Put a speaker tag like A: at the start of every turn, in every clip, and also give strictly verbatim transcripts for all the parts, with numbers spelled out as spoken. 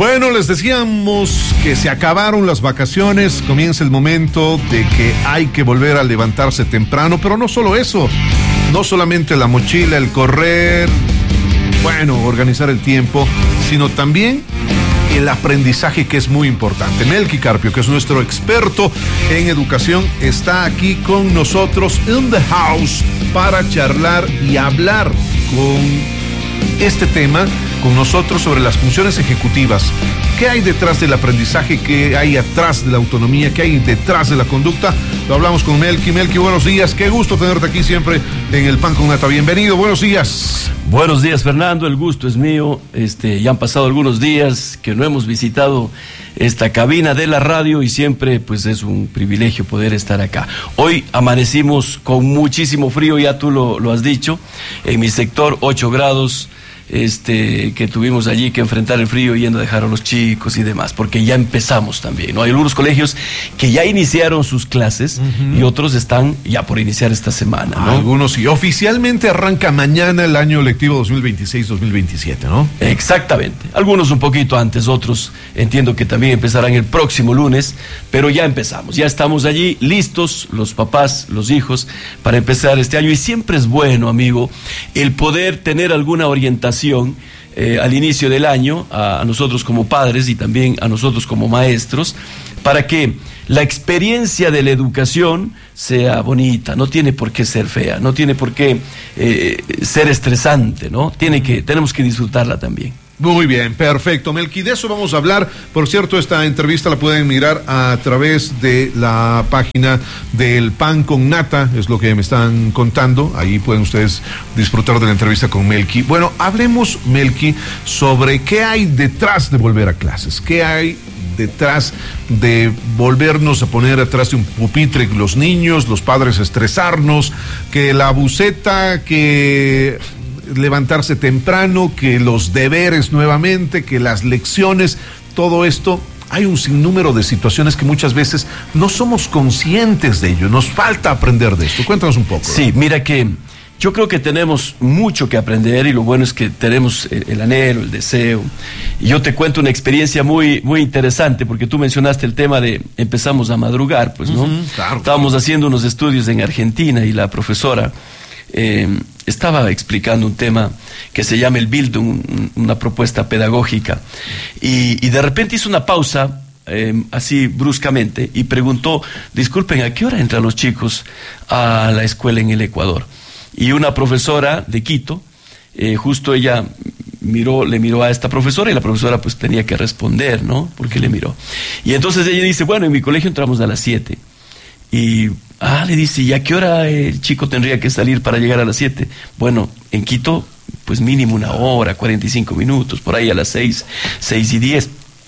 A: Bueno, les decíamos que se acabaron las vacaciones, comienza el momento de que hay que volver a levantarse temprano, pero no solo eso, no solamente la mochila, el correr, bueno, organizar el tiempo, sino también el aprendizaje, que es muy importante. Melqui Carpio, que es nuestro experto en educación, está aquí con nosotros in the house para charlar y hablar con este tema con nosotros sobre las funciones ejecutivas. ¿Qué hay detrás del aprendizaje? ¿Qué hay atrás de la autonomía? ¿Qué hay detrás de la conducta? Lo hablamos con Melqui. Melqui, buenos días. Qué gusto tenerte aquí siempre en el Pan con Nata. Bienvenido. Buenos días.
B: Buenos días, Fernando. El gusto es mío. Este, ya han pasado algunos días que no hemos visitado esta cabina de la radio y siempre pues es un privilegio poder estar acá. Hoy amanecimos con muchísimo frío, ya tú lo, lo has dicho. En mi sector, ocho grados. Este, que tuvimos allí que enfrentar el frío yendo a dejar a los chicos y demás, porque ya empezamos también, ¿no? Hay algunos colegios que ya iniciaron sus clases uh-huh. y otros están ya por iniciar esta semana, ¿no?
A: Algunos sí. Oficialmente arranca mañana el año lectivo dos mil veintiséis dos mil veintisiete, ¿no?
B: Exactamente. Algunos un poquito antes, otros entiendo que también empezarán el próximo lunes, pero ya empezamos, ya estamos allí listos, los papás, los hijos, para empezar este año. Y siempre es bueno, amigo, el poder tener alguna orientación Eh, al inicio del año, a, a nosotros como padres y también a nosotros como maestros, para que la experiencia de la educación sea bonita, no tiene por qué ser fea, no tiene por qué eh, ser estresante, ¿no? Tiene que, tenemos que disfrutarla también.
A: Muy bien, perfecto, Melqui, de eso vamos a hablar. Por cierto, esta entrevista la pueden mirar a través de la página del Pan con Nata, es lo que me están contando. Ahí pueden ustedes disfrutar de la entrevista con Melqui. Bueno, hablemos, Melqui, sobre qué hay detrás de volver a clases, qué hay detrás de volvernos a poner atrás de un pupitre los niños, los padres estresarnos, que la buceta, que levantarse temprano, que los deberes nuevamente, que las lecciones, todo esto. Hay un sinnúmero de situaciones que muchas veces no somos conscientes de ello, nos falta aprender de esto. Cuéntanos un poco.
B: Sí, mira que yo creo que tenemos mucho que aprender y lo bueno es que tenemos el, el anhelo, el deseo. Y yo te cuento una experiencia muy, muy interesante, porque tú mencionaste el tema de empezamos a madrugar, pues, ¿no? Uh-huh, claro, Estábamos claro. haciendo unos estudios en Argentina y la profesora Eh, estaba explicando un tema que se llama el Bildung, una propuesta pedagógica, y, y de repente hizo una pausa eh, así bruscamente y preguntó, disculpen, ¿a qué hora entran los chicos a la escuela en el Ecuador? Y una profesora de Quito, eh, justo ella miró, le miró a esta profesora y la profesora pues tenía que responder, ¿no? Porque le miró. Y entonces ella dice, bueno, en mi colegio entramos a las siete. Y, ah, le dice, ¿y a qué hora el chico tendría que salir para llegar a las siete? Bueno, en Quito, pues mínimo una hora, cuarenta y cinco minutos, por ahí a las seis, seis y diez.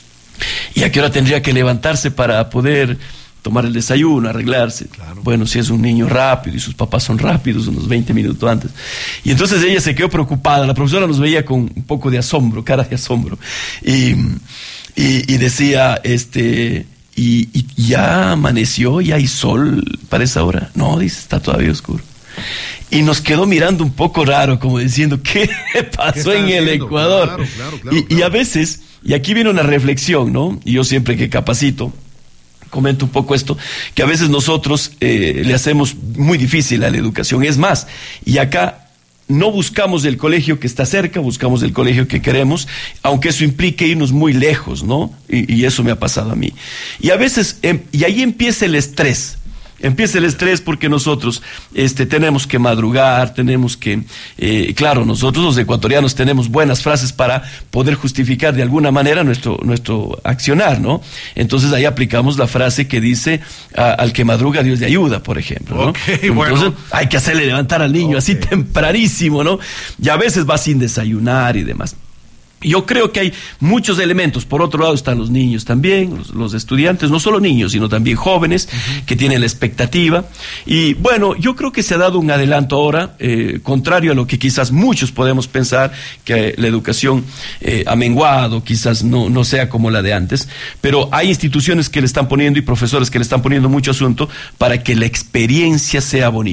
B: ¿Y a qué hora tendría que levantarse para poder tomar el desayuno, arreglarse? Claro. Bueno, si es un niño rápido y sus papás son rápidos, unos veinte minutos antes. Y entonces ella se quedó preocupada, la profesora nos veía con un poco de asombro, cara de asombro, y, y, y decía, este... Y, y ya amaneció, ya hay sol para esa hora. No, dice, está todavía oscuro. Y nos quedó mirando un poco raro, como diciendo, ¿qué pasó ¿Qué en el haciendo? Ecuador? Claro, claro, claro, y, claro. y a veces, y aquí viene una reflexión, ¿no? Y yo siempre que capacito, comento un poco esto, que a veces nosotros eh, le hacemos muy difícil a la educación. Es más, y acá no buscamos el colegio que está cerca, buscamos el colegio que queremos, aunque eso implique irnos muy lejos, ¿no? Y, y eso me ha pasado a mí. Y a veces, eh, y ahí empieza el estrés. Empieza el estrés porque nosotros este, tenemos que madrugar, tenemos que, eh, claro, nosotros los ecuatorianos tenemos buenas frases para poder justificar de alguna manera nuestro, nuestro accionar, ¿no? Entonces ahí aplicamos la frase que dice, a, al que madruga Dios le ayuda, por ejemplo, ¿no?
A: Okay,
B: Entonces
A: bueno.
B: hay que hacerle levantar al niño okay. así tempranísimo, ¿no? Y a veces va sin desayunar y demás. Yo creo que hay muchos elementos. Por otro lado están los niños también, los, los estudiantes, no solo niños, sino también jóvenes uh-huh. que tienen la expectativa. Y bueno, yo creo que se ha dado un adelanto ahora, eh, contrario a lo que quizás muchos podemos pensar, que la educación eh, ha menguado, quizás no, no sea como la de antes, pero hay instituciones que le están poniendo y profesores que le están poniendo mucho asunto para que la experiencia sea bonita.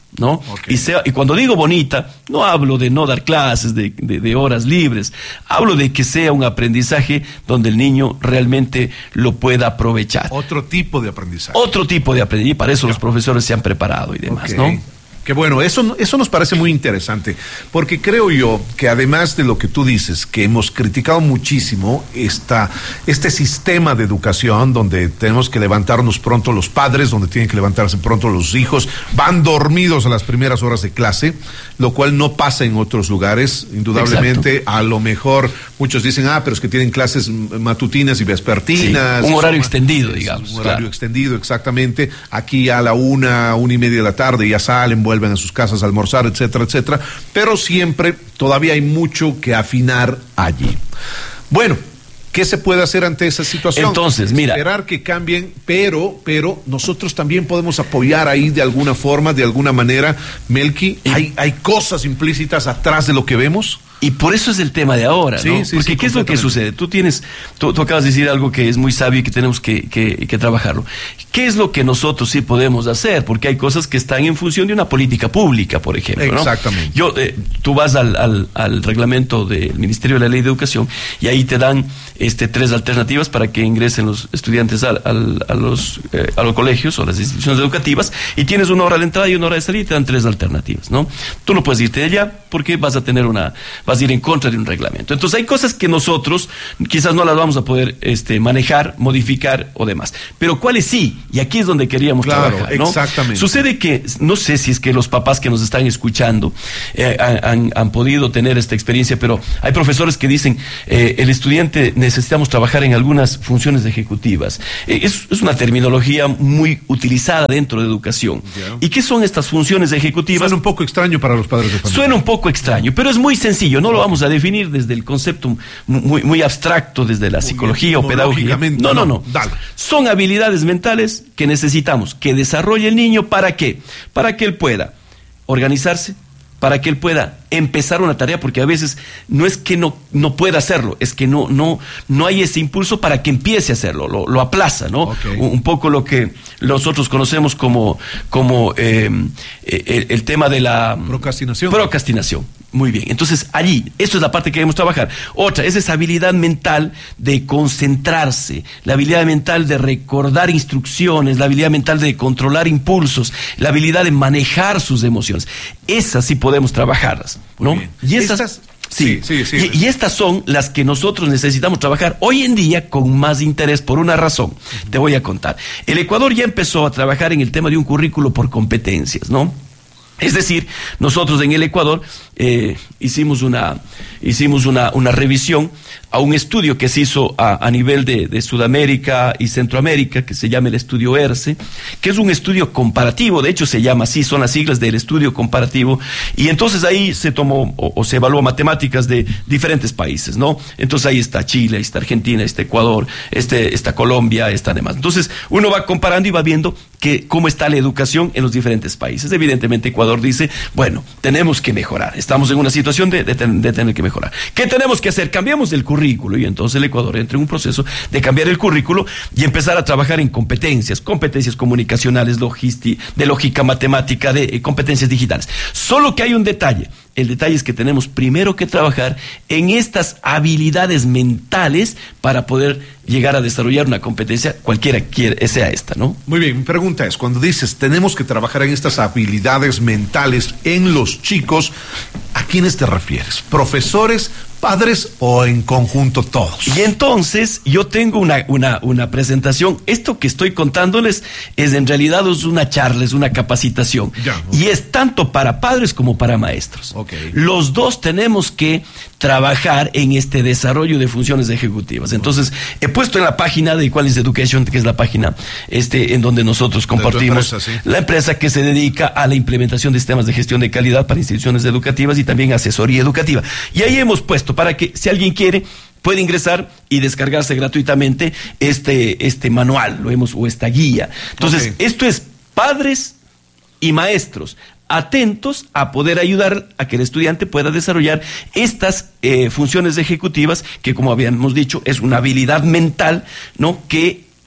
B: ¿no?
A: Okay.
B: Y, sea, y cuando digo bonita, no hablo de no dar clases, de, de, de horas libres, hablo de que sea un aprendizaje donde el niño realmente lo pueda aprovechar.
A: Otro tipo de aprendizaje.
B: Otro tipo de aprendizaje, y para eso yeah. los profesores se han preparado y demás, okay. ¿no?
A: Que bueno, eso, eso nos parece muy interesante, porque creo yo que además de lo que tú dices, que hemos criticado muchísimo esta, este sistema de educación donde tenemos que levantarnos pronto los padres, donde tienen que levantarse pronto los hijos, van dormidos a las primeras horas de clase, lo cual no pasa en otros lugares, indudablemente. Exacto. A lo mejor muchos dicen, ah, pero es que tienen clases matutinas y vespertinas.
B: Sí, un horario
A: eso,
B: extendido, digamos.
A: Un horario
B: claro.
A: extendido, exactamente. Aquí a la una, una y media de la tarde ya salen, vuelven a sus casas a almorzar, etcétera, etcétera, pero siempre todavía hay mucho que afinar allí. Bueno, ¿qué se puede hacer ante esa situación?
B: Entonces, mira.
A: Esperar que cambien, pero, pero nosotros también podemos apoyar ahí de alguna forma, de alguna manera. Melqui,
B: y,
A: ¿hay, hay cosas implícitas atrás de lo que vemos?
B: Y por eso es el tema de ahora,
A: sí,
B: ¿no?
A: Sí,
B: Porque
A: sí,
B: ¿qué es lo que sucede? Tú tienes, tú, tú acabas de decir algo que es muy sabio y que tenemos que, que, que trabajarlo. ¿Qué es lo que nosotros sí podemos hacer? Porque hay cosas que están en función de una política pública, por ejemplo, ¿no?
A: Exactamente.
B: Yo, eh, tú vas al, al, al reglamento del Ministerio de la Ley de Educación y ahí te dan este tres alternativas para que ingresen los estudiantes al, al, a, los, eh, a los colegios o a las instituciones educativas, y tienes una hora de entrada y una hora de salida y te dan tres alternativas, ¿no? Tú no puedes irte de allá porque vas a tener una, vas a ir en contra de un reglamento. Entonces hay cosas que nosotros quizás no las vamos a poder este, manejar, modificar o demás, pero cuáles sí, y aquí es donde queríamos
A: claro,
B: trabajar, ¿no?
A: Exactamente.
B: Sucede que, no sé si es que los papás que nos están escuchando eh, han, han podido tener esta experiencia, pero hay profesores que dicen, eh, el estudiante necesitamos trabajar en algunas funciones ejecutivas. Eh, es, es una terminología muy utilizada dentro de educación.
A: Yeah.
B: ¿Y qué son estas funciones ejecutivas?
A: Suena un poco extraño para los padres de familia.
B: Suena un poco extraño, pero es muy sencillo, no lo vamos a definir desde el concepto muy, muy abstracto, desde la psicología o pedagogía. No, no, no.
A: Dale.
B: Son habilidades mentales que necesitamos que desarrolle el niño. ¿Para qué? Para que él pueda organizarse, para que él pueda empezar una tarea, porque a veces no es que no, no pueda hacerlo, es que no, no, no hay ese impulso para que empiece a hacerlo, lo, lo aplaza, ¿no?
A: Okay.
B: Un, un poco lo que nosotros conocemos como, como eh, el, el tema de la
A: procrastinación.
B: Procrastinación. Muy bien, entonces allí, eso es la parte que debemos trabajar. Otra es esa habilidad mental de concentrarse, la habilidad mental de recordar instrucciones, la habilidad mental de controlar impulsos, la habilidad de manejar sus emociones. Esas sí podemos trabajarlas, ¿no? Y esas...
A: Estas...
B: Sí,
A: sí, sí, sí.
B: Y, y estas son las que nosotros necesitamos trabajar hoy en día con más interés por una razón. Uh-huh. Te voy a contar. El Ecuador ya empezó a trabajar en el tema de un currículo por competencias, ¿no? Es decir, nosotros en el Ecuador eh, hicimos una hicimos una, una revisión a un estudio que se hizo a, a nivel de, de Sudamérica y Centroamérica, que se llama el estudio ERCE, que es un estudio comparativo, de hecho se llama así, son las siglas del estudio comparativo, y entonces ahí se tomó o, o se evaluó matemáticas de diferentes países, ¿no? Entonces ahí está Chile, ahí está Argentina, ahí está Ecuador, este, está Colombia, está demás. Entonces uno va comparando y va viendo que cómo está la educación en los diferentes países. Evidentemente Ecuador dice, bueno, tenemos que mejorar, estamos en una situación de, de, de tener que mejorar. ¿Qué tenemos que hacer? Cambiamos el currículo, y entonces el Ecuador entra en un proceso de cambiar el currículo y empezar a trabajar en competencias, competencias comunicacionales, logística, de lógica matemática, de eh, competencias digitales. Solo que hay un detalle. El detalle es que tenemos primero que trabajar en estas habilidades mentales para poder llegar a desarrollar una competencia, cualquiera quiera, sea esta, ¿no?
A: Muy bien, mi pregunta es, cuando dices tenemos que trabajar en estas habilidades mentales en los chicos, ¿a quiénes te refieres? ¿Profesores, padres o en conjunto todos?
B: Y entonces yo tengo una, una, una presentación. Esto que estoy contándoles es en realidad es una charla, es una capacitación.
A: Ya, okay.
B: Y es tanto para padres como para maestros.
A: Okay.
B: Los dos tenemos que trabajar en este desarrollo de funciones ejecutivas. Entonces, he puesto en la página de Equality Education, que es la página este en donde nosotros compartimos
A: empresa, sí.
B: la empresa que se dedica a la implementación de sistemas de gestión de calidad para instituciones educativas y también asesoría educativa. Y ahí hemos puesto para que si alguien quiere puede ingresar y descargarse gratuitamente este este manual, lo hemos o esta guía. Entonces, okay. Esto es padres y maestros atentos a poder ayudar a que el estudiante pueda desarrollar estas eh, funciones ejecutivas que, como habíamos dicho, es una habilidad mental, ¿no? Que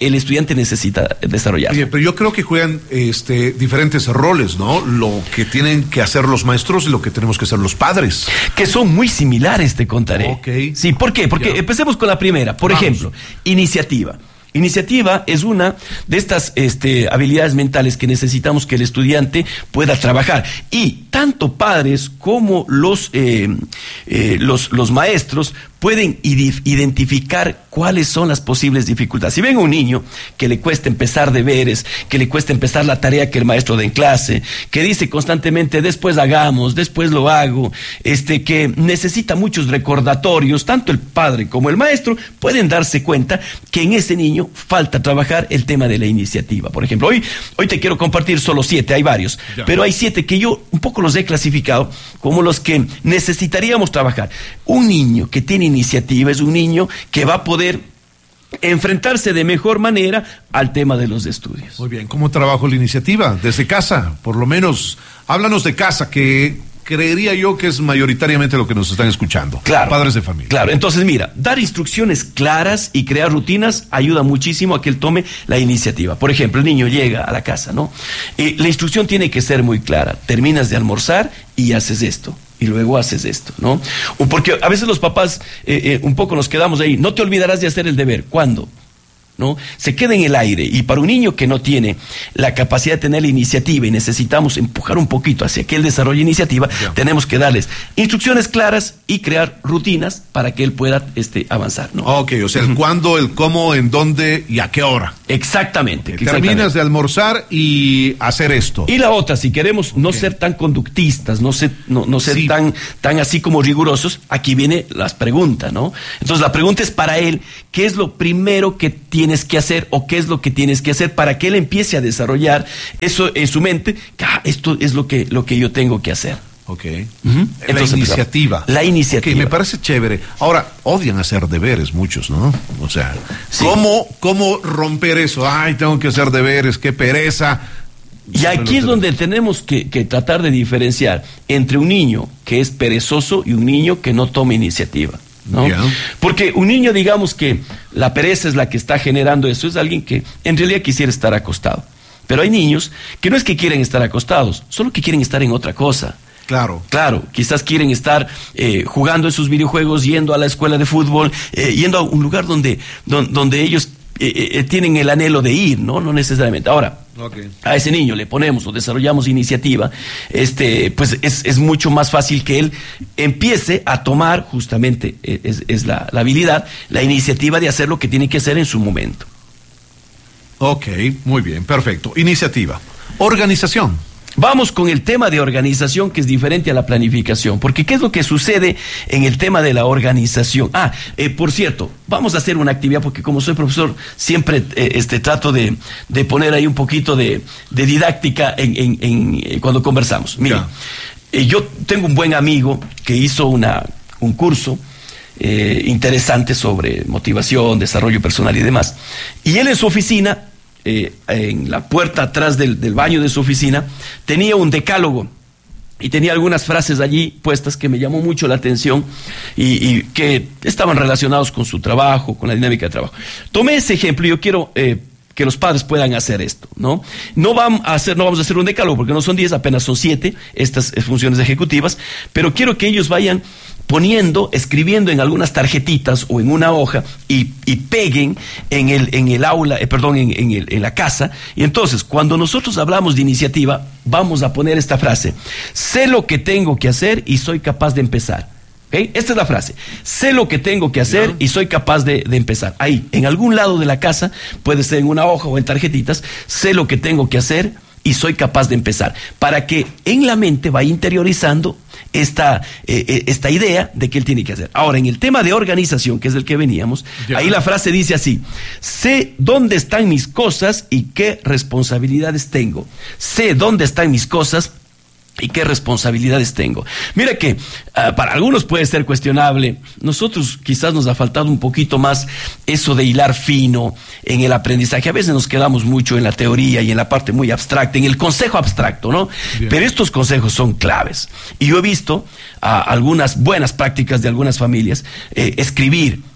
B: el estudiante necesita desarrollar.
A: Oye, pero yo creo que juegan este, diferentes roles, ¿no? Lo que tienen que hacer los maestros y lo que tenemos que hacer los padres.
B: Que son muy similares, te contaré.
A: Ok.
B: Sí, ¿por qué? Porque ya. Empecemos con la primera. Por Vamos. ejemplo, iniciativa. Iniciativa es una de estas este, habilidades mentales que necesitamos que el estudiante pueda trabajar. Y tanto padres como los, eh, eh, los, los maestros pueden identificar cuáles son las posibles dificultades. Si ven a un niño que le cuesta empezar deberes, que le cuesta empezar la tarea que el maestro da en clase, que dice constantemente después hagamos, después lo hago, este, que necesita muchos recordatorios, tanto el padre como el maestro pueden darse cuenta que en ese niño falta trabajar el tema de la iniciativa. Por ejemplo, hoy, hoy te quiero compartir solo siete, hay varios, ya. pero hay siete que yo un poco los he clasificado como los que necesitaríamos trabajar. Un niño que tiene iniciativa es un niño que va a poder enfrentarse de mejor manera al tema de los estudios.
A: Muy bien, ¿cómo trabajo la iniciativa? Desde casa, por lo menos, háblanos de casa, que creería yo que es mayoritariamente lo que nos están escuchando.
B: Claro.
A: Padres de familia.
B: Claro, entonces mira, dar instrucciones claras y crear rutinas ayuda muchísimo a que él tome la iniciativa. Por ejemplo, el niño llega a la casa, ¿no? Eh, la instrucción tiene que ser muy clara. Terminas de almorzar y haces esto. Y luego haces esto, ¿no? Porque a veces los papás eh, eh, un poco nos quedamos ahí. No te olvidarás de hacer el deber. ¿Cuándo? ¿No? Se queda en el aire, y para un niño que no tiene la capacidad de tener la iniciativa y necesitamos empujar un poquito hacia que él desarrolle iniciativa, yeah. tenemos que darles instrucciones claras y crear rutinas para que él pueda este, avanzar, ¿no?
A: Ok, o sea, el cuándo, el cómo, en dónde y a qué hora.
B: Exactamente.
A: Okay, exactamente. Terminas de almorzar y hacer esto.
B: Y la otra, si queremos okay. no ser tan conductistas, no ser, no, no ser sí. tan, tan así como rigurosos, aquí viene las preguntas, ¿no? Entonces la pregunta es para él, ¿qué es lo primero que tiene tienes que hacer o qué es lo que tienes que hacer para que él empiece a desarrollar eso en su mente? Ah, esto es lo que, lo que yo tengo que hacer.
A: Ok. Uh-huh. Entonces, la iniciativa.
B: La iniciativa.
A: Okay, me parece chévere. Ahora, odian hacer deberes muchos, ¿no? O sea, sí. ¿cómo, ¿cómo romper eso? Ay, tengo que hacer deberes, qué pereza.
B: Y aquí es donde tenemos que, que tratar de diferenciar entre un niño que es perezoso y un niño que no toma iniciativa, ¿no? Yeah. Porque un niño, digamos que la pereza es la que está generando eso, es alguien que en realidad quisiera estar acostado. Pero hay niños que no es que quieren estar acostados, solo que quieren estar en otra cosa.
A: Claro.
B: Claro, quizás quieren estar eh, jugando en sus videojuegos, yendo a la escuela de fútbol, eh, yendo a un lugar donde, don, donde ellos eh, eh, tienen el anhelo de ir, ¿no? No necesariamente. Ahora, okay. a ese niño le ponemos o desarrollamos iniciativa, este, pues es, es mucho más fácil que él empiece a tomar, justamente, es, es la, la habilidad, la iniciativa de hacer lo que tiene que hacer en su momento.
A: Ok, muy bien, perfecto. Iniciativa. Organización.
B: Vamos con el tema de organización, que es diferente a la planificación, porque ¿qué es lo que sucede en el tema de la organización? Ah, eh, por cierto, vamos a hacer una actividad, porque como soy profesor, siempre eh, este, trato de, de poner ahí un poquito de, de didáctica en, en, en, eh, cuando conversamos. Mira, eh, yo tengo un buen amigo que hizo una, un curso eh, interesante sobre motivación, desarrollo personal y demás, y él en su oficina, Eh, en la puerta atrás del, del baño de su oficina, tenía un decálogo y tenía algunas frases allí puestas que me llamó mucho la atención y, y que estaban relacionados con su trabajo, con la dinámica de trabajo. Tomé ese ejemplo y yo quiero eh, que los padres puedan hacer esto, ¿no? No vamos a hacer, no vamos a hacer un decálogo porque no son diez, apenas son siete estas funciones ejecutivas, pero quiero que ellos vayan poniendo, escribiendo en algunas tarjetitas o en una hoja y, y peguen en el, en el aula, eh, perdón, en, en, el, en la casa. Y entonces, cuando nosotros hablamos de iniciativa, vamos a poner esta frase: sé lo que tengo que hacer y soy capaz de empezar. ¿Okay? Esta es la frase: sé lo que tengo que hacer yeah. y soy capaz de, de empezar. Ahí, en algún lado de la casa, puede ser en una hoja o en tarjetitas, sé lo que tengo que hacer y soy capaz de empezar, para que en la mente vaya interiorizando esta, eh, esta idea de que él tiene que hacer. Ahora, en el tema de organización, que es del que veníamos, ya. ahí la frase dice así: sé dónde están mis cosas y qué responsabilidades tengo. Sé dónde están mis cosas y qué responsabilidades tengo. Mira que uh, para algunos puede ser cuestionable. Nosotros quizás nos ha faltado un poquito más eso de hilar fino en el aprendizaje. A veces nos quedamos mucho en la teoría y en la parte muy abstracta, en el consejo abstracto, ¿no? Bien. Pero estos consejos son claves. Y yo he visto uh, algunas buenas prácticas de algunas familias, eh, escribir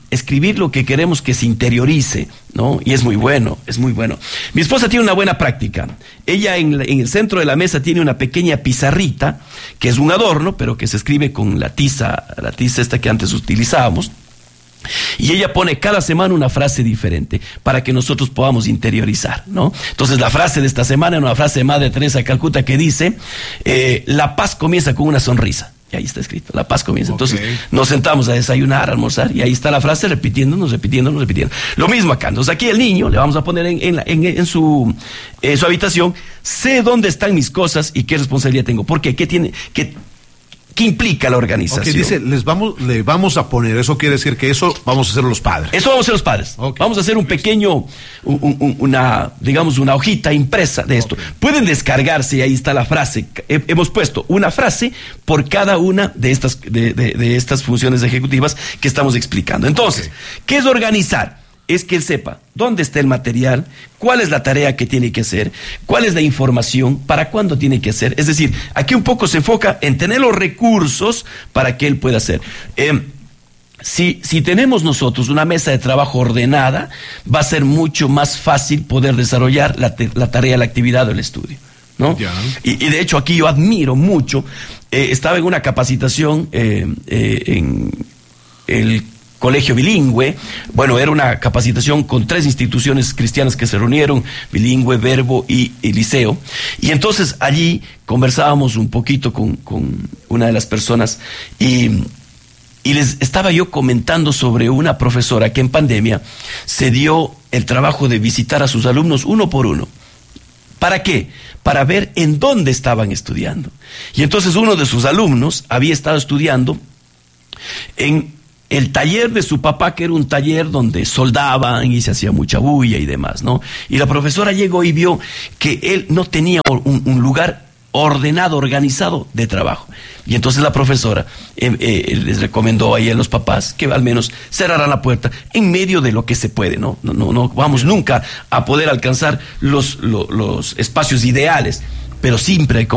B: escribir lo que queremos que se interiorice, ¿no? Y es muy bueno, es muy bueno. Mi esposa tiene una buena práctica. Ella en, la, en el centro de la mesa tiene una pequeña pizarrita, que es un adorno, pero que se escribe con la tiza, la tiza esta que antes utilizábamos. Y ella pone cada semana una frase diferente para que nosotros podamos interiorizar, ¿no? Entonces la frase de esta semana es una frase de Madre Teresa de Calcuta que dice, eh, la paz comienza con una sonrisa. Y ahí está escrito, la paz comienza. Okay. Entonces nos sentamos a desayunar, a almorzar, y ahí está la frase repitiéndonos, repitiéndonos, repitiendo. Lo mismo acá. Entonces aquí el niño le vamos a poner en, en, la, en, en, su, en su habitación, sé dónde están mis cosas y qué responsabilidad tengo. ¿Por qué? ¿Qué tiene? ¿Qué, ¿Qué implica la organización?
A: Okay, dice, les vamos, le vamos a poner, eso quiere decir que eso vamos a hacer los padres.
B: Eso vamos a hacer los padres. Okay. Vamos a hacer un pequeño, un, un, una, digamos, una hojita impresa de esto. Okay. Pueden descargarse y ahí está la frase. He, hemos puesto una frase por cada una de estas, de, de, de estas funciones ejecutivas que estamos explicando. Entonces, okay. ¿qué es organizar? Es que él sepa dónde está el material, cuál es la tarea que tiene que hacer, cuál es la información, para cuándo tiene que hacer. Es decir, aquí un poco se enfoca en tener los recursos para que él pueda hacer. Eh, si, si tenemos nosotros una mesa de trabajo ordenada, va a ser mucho más fácil poder desarrollar la, te, la tarea, la actividad o el estudio, ¿no? Yeah. Y, y de hecho aquí yo admiro mucho, eh, estaba en una capacitación eh, eh, en el colegio bilingüe. Bueno, era una capacitación con tres instituciones cristianas que se reunieron, Bilingüe, Verbo y, y Liceo, y entonces allí conversábamos un poquito con, con una de las personas y, y les estaba yo comentando sobre una profesora que en pandemia se dio el trabajo de visitar a sus alumnos uno por uno. ¿Para qué? Para ver en dónde estaban estudiando. Y entonces uno de sus alumnos había estado estudiando en el taller de su papá, que era un taller donde soldaban y se hacía mucha bulla y demás, ¿no? Y la profesora llegó y vio que él no tenía un, un lugar ordenado, organizado de trabajo. Y entonces la profesora eh, eh, les recomendó ahí a los papás que al menos cerraran la puerta en medio de lo que se puede, ¿no? No, no, no vamos nunca a poder alcanzar los, los, los espacios ideales, pero siempre hay como